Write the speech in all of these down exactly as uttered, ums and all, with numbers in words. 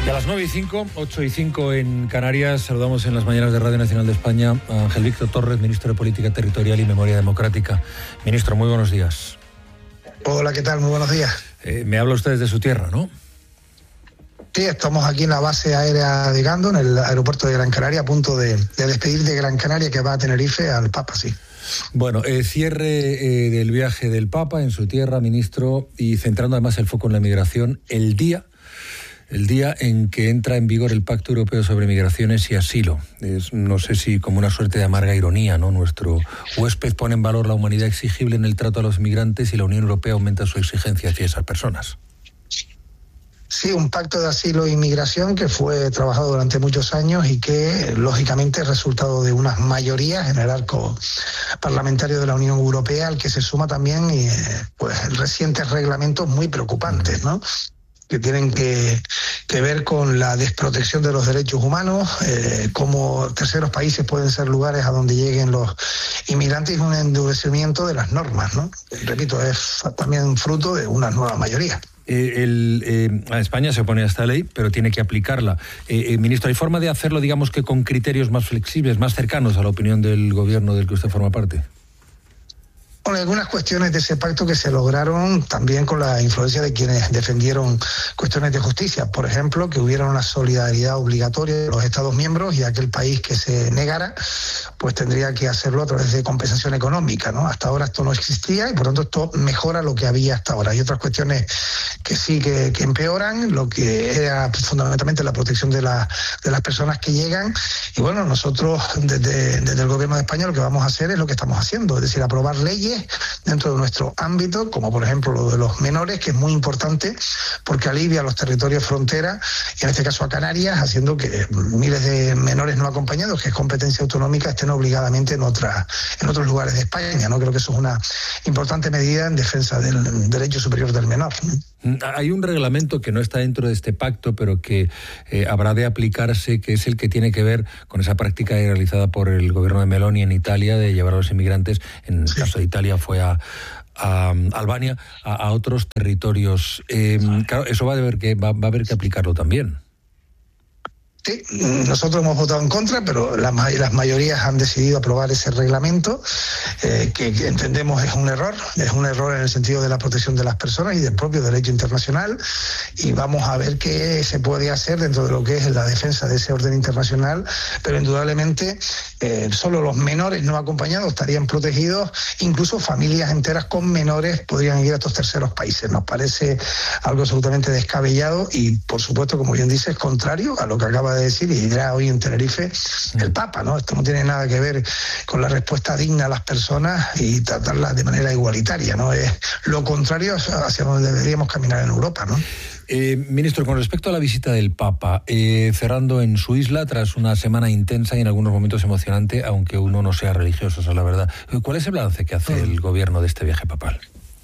Y a las nueve y cinco, ocho y cinco en Canarias, saludamos en las mañanas de Radio Nacional de España a Ángel Víctor Torres, ministro de Política Territorial y Memoria Democrática. Ministro, muy buenos días. Hola, ¿qué tal? Muy buenos días. Eh, me habla usted desde su tierra, ¿no? Sí, estamos aquí en la base aérea de Gando, en el aeropuerto de Gran Canaria, a punto de, de despedir de Gran Canaria, que va a Tenerife, al Papa, sí. Bueno, eh, cierre eh, del viaje del Papa en su tierra, ministro, y centrando además el foco en la migración, el día... El día en que entra en vigor el Pacto Europeo sobre Migraciones y Asilo. Es, no sé si como una suerte de amarga ironía, ¿no? Nuestro huésped pone en valor la humanidad exigible en el trato a los migrantes y la Unión Europea aumenta su exigencia hacia esas personas. Sí, un pacto de asilo e inmigración que fue trabajado durante muchos años y que, lógicamente, es resultado de unas mayorías en el arco parlamentario de la Unión Europea, al que se suma también eh, pues, recientes reglamentos muy preocupantes, ¿no?, que tienen que, que ver con la desprotección de los derechos humanos, eh, cómo terceros países pueden ser lugares a donde lleguen los inmigrantes y un endurecimiento de las normas, ¿no? Repito, es también fruto de una nueva mayoría. Eh, el, eh, a España se opone a esta ley, pero tiene que aplicarla. Eh, eh, ministro, ¿hay forma de hacerlo, digamos que con criterios más flexibles, más cercanos a la opinión del gobierno del que usted forma parte? Bueno, algunas cuestiones de ese pacto que se lograron también con la influencia de quienes defendieron cuestiones de justicia. Por ejemplo, que hubiera una solidaridad obligatoria de los Estados miembros y aquel país que se negara, pues tendría que hacerlo a través de compensación económica, ¿no? Hasta ahora esto no existía y por tanto esto mejora lo que había hasta ahora. Hay otras cuestiones que sí que, que empeoran, lo que era fundamentalmente la protección de, la, de las personas que llegan. Y bueno, nosotros desde, desde el gobierno de España lo que vamos a hacer es lo que estamos haciendo, es decir, aprobar leyes dentro de nuestro ámbito, como por ejemplo lo de los menores, que es muy importante porque alivia a los territorios frontera y en este caso a Canarias, haciendo que miles de menores no acompañados, que es competencia autonómica, estén obligadamente en, otra, en otros lugares de España, ¿no? Creo que eso es una importante medida en defensa del derecho superior del menor, ¿no? Hay un reglamento que no está dentro de este pacto, pero que eh, habrá de aplicarse, que es el que tiene que ver con esa práctica realizada por el gobierno de Meloni en Italia de llevar a los inmigrantes, en el sí. caso de Italia fue a, a Albania, a, a otros territorios. Eh, claro, eso va a haber que va, va a haber que aplicarlo también. Sí, nosotros hemos votado en contra, pero las, las mayorías han decidido aprobar ese reglamento, eh, que, que entendemos es un error, es un error en el sentido de la protección de las personas y del propio derecho internacional, y vamos a ver qué se puede hacer dentro de lo que es la defensa de ese orden internacional, pero indudablemente eh, solo los menores no acompañados estarían protegidos, incluso familias enteras con menores podrían ir a estos terceros países. Nos parece algo absolutamente descabellado y, por supuesto, como bien dices, contrario a lo que acaba de decir y dirá hoy en Tenerife el Papa, ¿no? Esto no tiene nada que ver con la respuesta digna a las personas y tratarlas de manera igualitaria, ¿no? Es lo contrario hacia donde deberíamos caminar en Europa, ¿no? Eh, ministro, con respecto a la visita del Papa, eh, cerrando en su isla tras una semana intensa y en algunos momentos emocionante, aunque uno no sea religioso, esa es la verdad, ¿cuál es el balance que hace el gobierno de este viaje papal?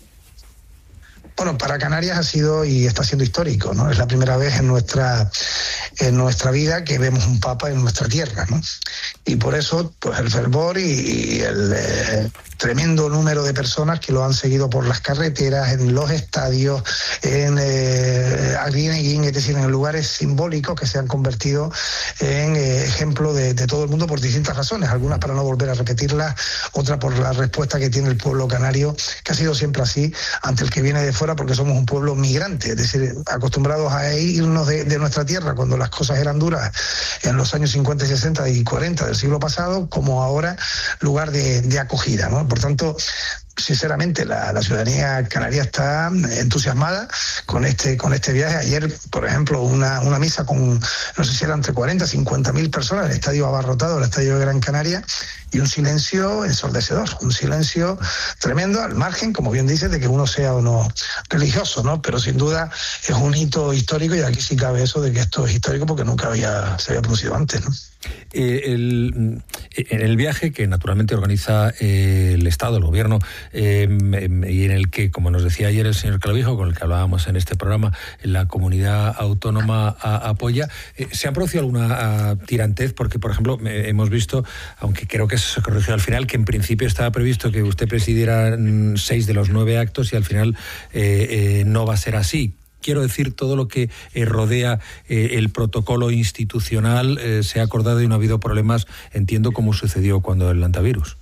Bueno, para Canarias ha sido y está siendo histórico, ¿no? Es la primera vez en nuestra en nuestra vida que vemos un papa en nuestra tierra, ¿no? Y por eso, pues el fervor y, y el eh, tremendo número de personas que lo han seguido por las carreteras, en los estadios, en eh, Arguineguín, es decir, en lugares simbólicos que se han convertido en eh, ejemplo de, de todo el mundo por distintas razones, algunas para no volver a repetirlas, otras por la respuesta que tiene el pueblo canario, que ha sido siempre así ante el que viene de fuera, porque somos un pueblo migrante, es decir, acostumbrados a irnos de, de nuestra tierra cuando las cosas eran duras en los años cincuenta, sesenta y cuarenta del siglo pasado, como ahora lugar de, de acogida, ¿no? Por tanto, sinceramente, la, la ciudadanía canaria está entusiasmada con este con este viaje. Ayer, por ejemplo, una, una misa con, no sé si eran entre cuarenta, cincuenta mil personas, el estadio abarrotado, el estadio de Gran Canaria, y un silencio ensordecedor, un silencio tremendo, al margen, como bien dices, de que uno sea o no religioso, ¿no? Pero sin duda es un hito histórico y aquí sí cabe eso de que esto es histórico porque nunca había se había producido antes, ¿no? Eh, el, en el viaje que naturalmente organiza eh, el Estado, el Gobierno, eh, y en el que, como nos decía ayer el señor Clavijo, con el que hablábamos en este programa, la comunidad autónoma a, apoya, eh, ¿se ha producido alguna a, tirantez? Porque, por ejemplo, eh, hemos visto, aunque creo que eso se corrigió al final, que en principio estaba previsto que usted presidiera seis de los nueve actos y al final eh, eh, no va a ser así. quiero decir, todo lo que eh, rodea eh, el protocolo institucional eh, se ha acordado y no ha habido problemas, entiendo, como sucedió cuando el antivirus.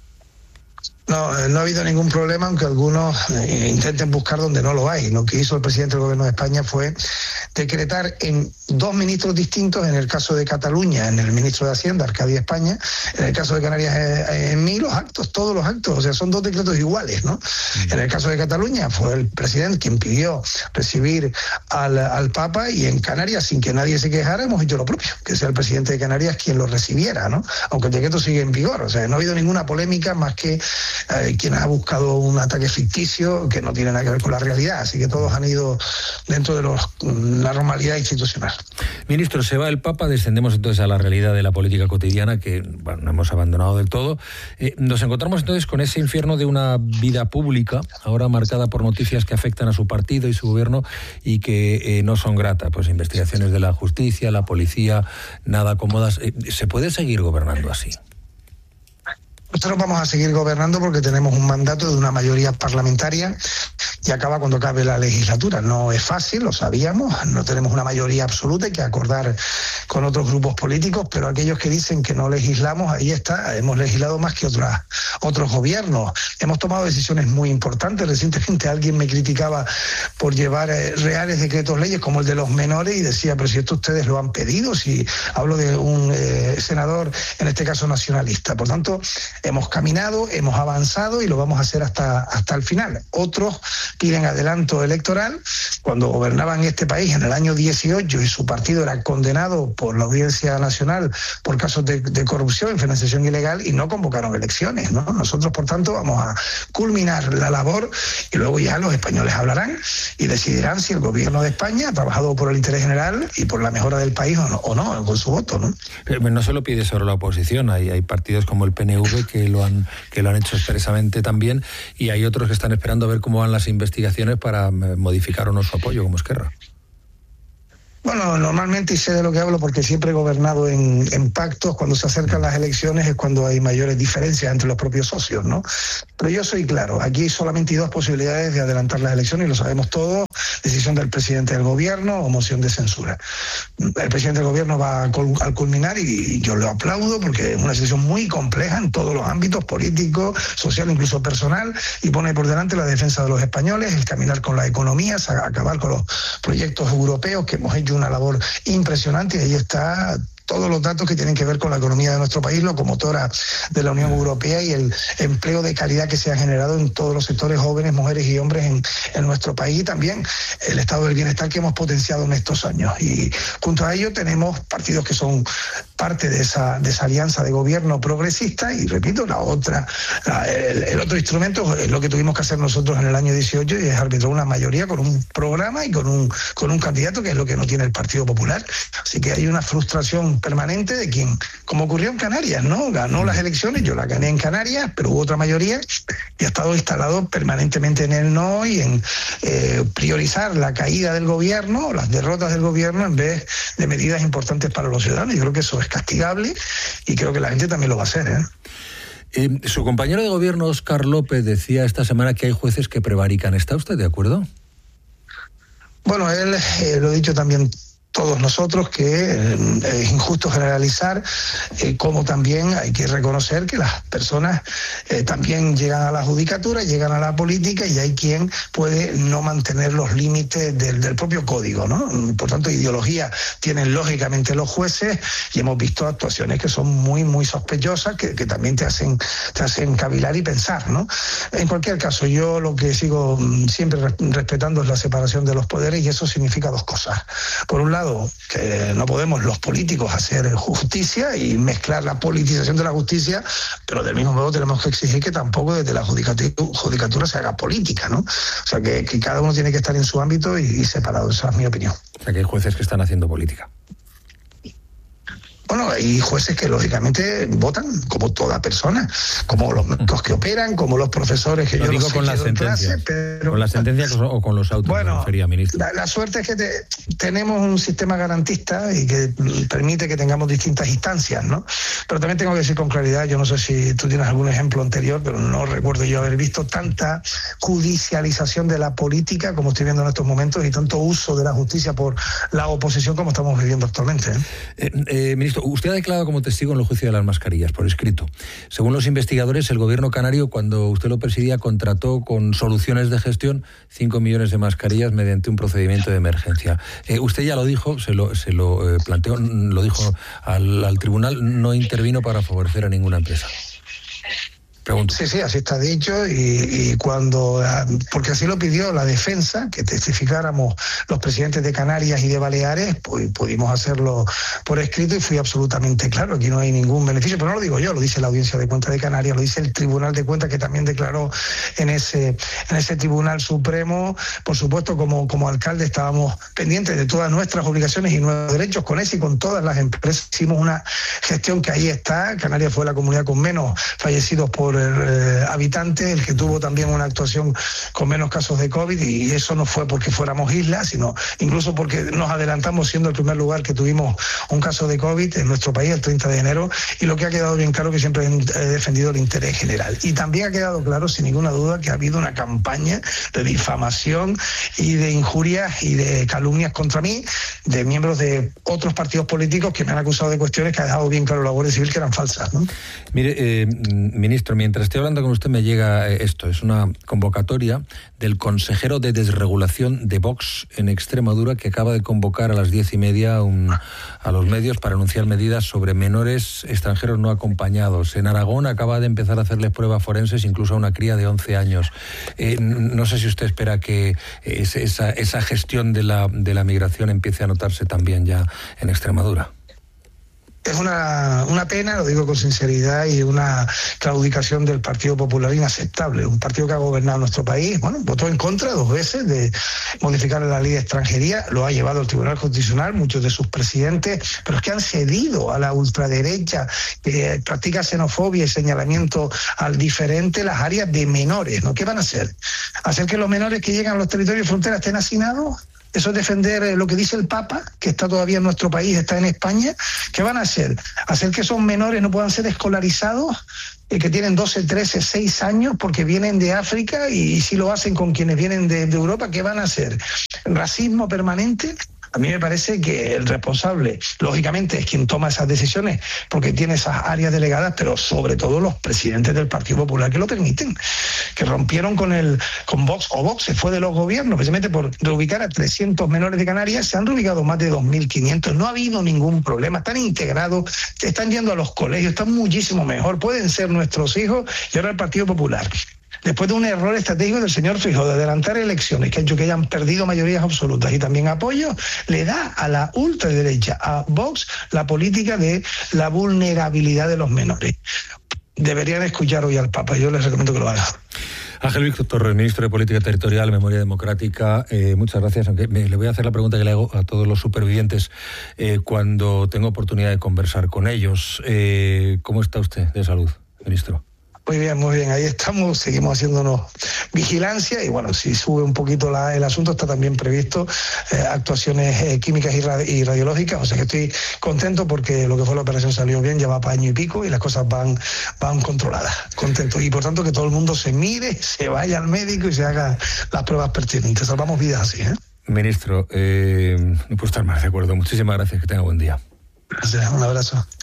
No, no ha habido ningún problema, aunque algunos eh, intenten buscar donde no lo hay. Lo que hizo el presidente del Gobierno de España fue decretar en dos ministros distintos, en el caso de Cataluña, en el ministro de Hacienda, Arcadia España, en el caso de Canarias, eh, en mí, los actos, todos los actos, o sea, son dos decretos iguales, ¿no? En el caso de Cataluña fue el presidente quien pidió recibir al, al Papa, y en Canarias, sin que nadie se quejara, hemos hecho lo propio, que sea el presidente de Canarias quien lo recibiera, ¿no? Aunque el decreto sigue en vigor, o sea, no ha habido ninguna polémica más que Eh, quien ha buscado un ataque ficticio que no tiene nada que ver con la realidad, así que todos han ido dentro de los, la normalidad institucional. Ministro, se va el Papa, descendemos entonces a la realidad de la política cotidiana, que bueno, no hemos abandonado del todo. Eh, nos encontramos entonces con ese infierno de una vida pública, ahora marcada por noticias que afectan a su partido y su gobierno y que eh, no son gratas, pues investigaciones de la justicia, la policía, nada cómodas. Eh, ¿Se puede seguir gobernando así? Nosotros vamos a seguir gobernando porque tenemos un mandato de una mayoría parlamentaria y acaba cuando acabe la legislatura. No es fácil, lo sabíamos, no tenemos una mayoría absoluta, hay que acordar con otros grupos políticos, pero aquellos que dicen que no legislamos, ahí está, hemos legislado más que otras, otros gobiernos. Hemos tomado decisiones muy importantes. Recientemente alguien me criticaba por llevar eh, reales decretos leyes como el de los menores y decía, pero si esto ustedes lo han pedido, si hablo de un eh, senador, en este caso nacionalista. Por tanto, hemos caminado, hemos avanzado y lo vamos a hacer hasta, hasta el final. Otros piden adelanto electoral. Cuando gobernaban este país en el año dieciocho y su partido era condenado por la Audiencia Nacional por casos de, de corrupción y financiación ilegal y no convocaron elecciones, ¿no? Nosotros, por tanto, vamos a culminar la labor y luego ya los españoles hablarán y decidirán si el gobierno de España ha trabajado por el interés general y por la mejora del país o no, o no con su voto, ¿no? Pero no se lo pide solo la oposición, hay, hay partidos como el P N V que lo han que lo han hecho expresamente también, y hay otros que están esperando a ver cómo van las investigaciones para modificar o no su apoyo, como Esquerra. Bueno, normalmente, y sé de lo que hablo porque siempre he gobernado en, en pactos, cuando se acercan las elecciones es cuando hay mayores diferencias entre los propios socios, ¿no? Pero yo soy claro, aquí solamente hay dos posibilidades de adelantar las elecciones y lo sabemos todos: decisión del presidente del gobierno o moción de censura. El presidente del gobierno va al culminar y yo lo aplaudo porque es una decisión muy compleja en todos los ámbitos, político, social, incluso personal, y pone por delante la defensa de los españoles, el caminar con la economía, acabar con los proyectos europeos, que hemos hecho una labor impresionante, y ahí está todos los datos que tienen que ver con la economía de nuestro país, locomotora de la Unión Europea, y el empleo de calidad que se ha generado en todos los sectores, jóvenes, mujeres y hombres en, en nuestro país, y también el estado del bienestar que hemos potenciado en estos años. Y junto a ello tenemos partidos que son parte de esa, de esa alianza de gobierno progresista, y repito, la otra, la, el, el otro instrumento es lo que tuvimos que hacer nosotros en el año dieciocho, y es arbitrar una mayoría con un programa y con un, con un candidato, que es lo que no tiene el Partido Popular. Así que hay una frustración permanente de quien, como ocurrió en Canarias, ¿no? Ganó las elecciones, yo la gané en Canarias, pero hubo otra mayoría y ha estado instalado permanentemente en el no y en eh, priorizar la caída del gobierno, las derrotas del gobierno, en vez de medidas importantes para los ciudadanos. Yo creo que eso es castigable y creo que la gente también lo va a hacer, ¿eh? Eh, su compañero de gobierno, Óscar López, decía esta semana que hay jueces que prevarican. ¿Está usted de acuerdo? Bueno, él eh, lo he dicho también todos nosotros, que eh, es injusto generalizar, eh, como también hay que reconocer que las personas eh, también llegan a la judicatura, llegan a la política, y hay quien puede no mantener los límites del, del propio código, ¿no? Por tanto, ideología tienen lógicamente los jueces, y hemos visto actuaciones que son muy, muy sospechosas, que, que también te hacen, te hacen cavilar y pensar, ¿no? En cualquier caso, yo lo que sigo siempre respetando es la separación de los poderes, y eso significa dos cosas. Por un lado, que no podemos los políticos hacer justicia y mezclar la politización de la justicia, pero del mismo modo tenemos que exigir que tampoco desde la judicatura, judicatura se haga política, ¿no? O sea, que, que cada uno tiene que estar en su ámbito y, y separado. Esa es mi opinión. O sea, que hay jueces que están haciendo política. Bueno, hay jueces que lógicamente votan como toda persona, como los médicos que operan, como los profesores que Lo yo digo no sé con las sentencias, pero... con las sentencias o con los autos. Bueno, refería, ministro. La, la suerte es que te, tenemos un sistema garantista y que permite que tengamos distintas instancias, ¿no? Pero también tengo que decir con claridad, yo no sé si tú tienes algún ejemplo anterior, pero no recuerdo yo haber visto tanta judicialización de la política como estoy viendo en estos momentos y tanto uso de la justicia por la oposición como estamos viviendo actualmente. ¿eh? Eh, eh, ministro, usted ha declarado como testigo en el juicio de las mascarillas, por escrito. Según los investigadores, el gobierno canario, cuando usted lo presidía, contrató con soluciones de gestión cinco millones de mascarillas mediante un procedimiento de emergencia. Eh, usted ya lo dijo, se lo, se lo eh, planteó, lo dijo al, al tribunal, no intervino para favorecer a ninguna empresa. Pregunto. Sí, sí, así está dicho y, y cuando, porque así lo pidió la defensa, que testificáramos los presidentes de Canarias y de Baleares, pues pudimos hacerlo por escrito y fui absolutamente claro, aquí no hay ningún beneficio, pero no lo digo yo, lo dice la Audiencia de Cuentas de Canarias, lo dice el Tribunal de Cuentas que también declaró en ese, en ese Tribunal Supremo. Por supuesto, como, como alcalde estábamos pendientes de todas nuestras obligaciones y nuestros derechos con ese y con todas las empresas. Hicimos una gestión que ahí está. Canarias fue la comunidad con menos fallecidos por Eh, habitante, el que tuvo también una actuación con menos casos de COVID, y eso no fue porque fuéramos isla, sino incluso porque nos adelantamos siendo el primer lugar que tuvimos un caso de COVID en nuestro país el treinta de enero, y lo que ha quedado bien claro que siempre he defendido el interés general. Y también ha quedado claro, sin ninguna duda, que ha habido una campaña de difamación y de injurias y de calumnias contra mí, de miembros de otros partidos políticos que me han acusado de cuestiones que ha dejado bien claro la Guardia Civil que eran falsas, ¿no? Mire, eh, ministro, mientras estoy hablando con usted me llega esto, es una convocatoria del consejero de desregulación de Vox en Extremadura, que acaba de convocar a las diez y media un, a los medios para anunciar medidas sobre menores extranjeros no acompañados. En Aragón acaba de empezar a hacerles pruebas forenses incluso a una cría de once años. Eh, no sé si usted espera que esa, esa gestión de la, de la migración empiece a notarse también ya en Extremadura. Es una, una pena, lo digo con sinceridad, y una claudicación del Partido Popular inaceptable. Un partido que ha gobernado nuestro país, bueno, votó en contra dos veces de modificar la ley de extranjería, lo ha llevado al Tribunal Constitucional, muchos de sus presidentes, pero es que han cedido a la ultraderecha que practica xenofobia y señalamiento al diferente las áreas de menores, ¿no? ¿Qué van a hacer? ¿Hacer que los menores que llegan a los territorios de frontera estén hacinados? Eso es defender lo que dice el Papa, que está todavía en nuestro país, está en España. ¿Qué van a hacer? ¿Hacer que esos menores no puedan ser escolarizados? Eh, que tienen doce, trece, seis años porque vienen de África, y, y si lo hacen con quienes vienen de, de Europa, ¿qué van a hacer? ¿Racismo permanente? A mí me parece que el responsable, lógicamente, es quien toma esas decisiones porque tiene esas áreas delegadas, pero sobre todo los presidentes del Partido Popular que lo permiten, que rompieron con el con Vox, o Vox se fue de los gobiernos, precisamente por reubicar a trescientos menores de Canarias. Se han reubicado más de dos mil quinientos, no ha habido ningún problema, están integrados, están yendo a los colegios, están muchísimo mejor, pueden ser nuestros hijos. Y ahora el Partido Popular, después de un error estratégico del señor Feijóo de adelantar elecciones que ha hecho que hayan perdido mayorías absolutas y también apoyo, le da a la ultraderecha, a Vox, la política de la vulnerabilidad de los menores. Deberían escuchar hoy al Papa, yo les recomiendo que lo hagan. Ángel Víctor Torres, ministro de Política Territorial, Memoria Democrática, eh, muchas gracias. Aunque me, le voy a hacer la pregunta que le hago a todos los supervivientes eh, cuando tengo oportunidad de conversar con ellos. Eh, ¿Cómo está usted de salud, ministro? Muy bien, muy bien, ahí estamos, seguimos haciéndonos vigilancia y bueno, si sube un poquito la, el asunto, está también previsto eh, actuaciones eh, químicas y, radi- y radiológicas, o sea que estoy contento porque lo que fue la operación salió bien, ya va para año y pico y las cosas van, van controladas, contento, y por tanto que todo el mundo se mire, se vaya al médico y se haga las pruebas pertinentes, salvamos vidas así, ¿eh? Ministro, eh, no puedo estar más de acuerdo, muchísimas gracias, que tenga buen día. Gracias, un abrazo.